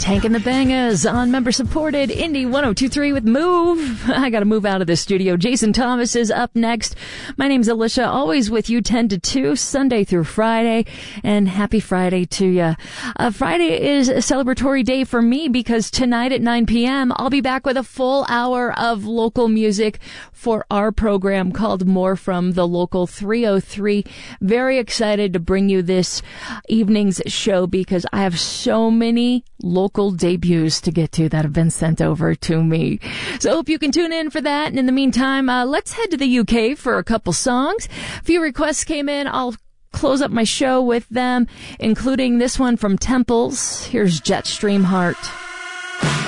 Tank and the Bangers on member-supported Indie 102.3 with Move. I gotta move out of this studio. Jason Thomas is up next. My name's Alicia, always with you 10 to 2, Sunday through Friday. And happy Friday to you. Friday is a celebratory day for me because tonight at 9 p.m. I'll be back with a full hour of local music for our program called More from the Local 303. Very excited to bring you this evening's show because I have so many local debuts to get to that have been sent over to me. So I hope you can tune in for that. And in the meantime, let's head to the UK for a couple songs. A few requests came in. I'll close up my show with them, including this one from Temples. Here's Jetstream Heart.